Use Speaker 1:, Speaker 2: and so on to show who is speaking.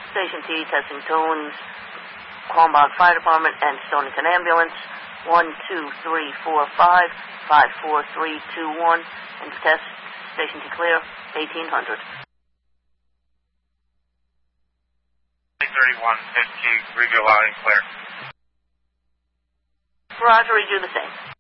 Speaker 1: Station T, testing tones. Quambog Fire Department and Stonington Ambulance. 1, 2, 3, 4, 5, 5, 4, 3, 2, 1. And test. Station T clear. 1800.
Speaker 2: 3150, read you loud and clear.
Speaker 1: Roger, read you the same.